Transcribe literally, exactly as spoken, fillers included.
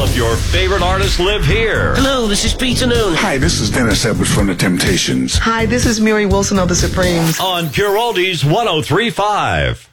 of your favorite artists live here. Hello, this is Peter Noon. Hi, this is Dennis Edwards from The Temptations. Hi, this is Mary Wilson of The Supremes. On Pure Oldies one oh three point five.